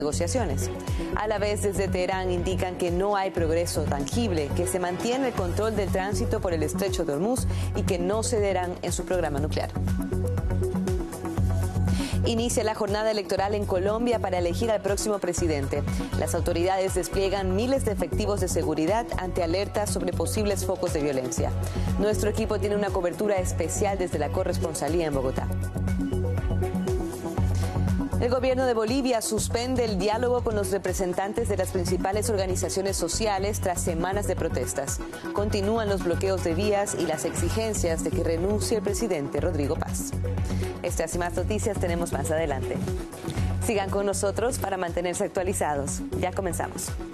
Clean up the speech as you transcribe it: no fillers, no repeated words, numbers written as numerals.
negociaciones. A la vez, desde Teherán indican que no hay progreso tangible, que se mantiene el control del tránsito por el estrecho de Hormuz y que no cederán en su programa nuclear. Inicia la jornada electoral en Colombia para elegir al próximo presidente. Las autoridades despliegan miles de efectivos de seguridad ante alertas sobre posibles focos de violencia. Nuestro equipo tiene una cobertura especial desde la corresponsalía en Bogotá. El gobierno de Bolivia suspende el diálogo con los representantes de las principales organizaciones sociales tras semanas de protestas. Continúan los bloqueos de vías y las exigencias de que renuncie el presidente Rodrigo Paz. Estas y más noticias tenemos más adelante. Sigan con nosotros para mantenerse actualizados. Ya comenzamos.